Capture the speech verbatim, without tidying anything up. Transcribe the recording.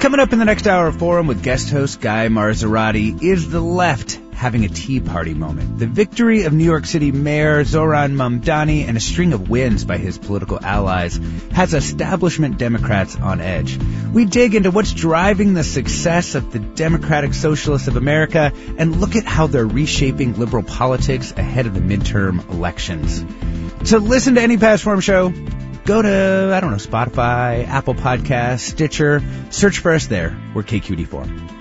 Coming up in the next hour of Forum with guest host Guy Marzorati, is the left having a Tea Party moment? The victory of New York City Mayor Zohran Mamdani and a string of wins by his political allies has establishment Democrats on edge. We dig into what's driving the success of the Democratic Socialists of America and look at how they're reshaping liberal politics ahead of the midterm elections. To listen to any past Forum show, go to, I don't know, Spotify, Apple Podcasts, Stitcher. Search for us there. We're K Q D Forum.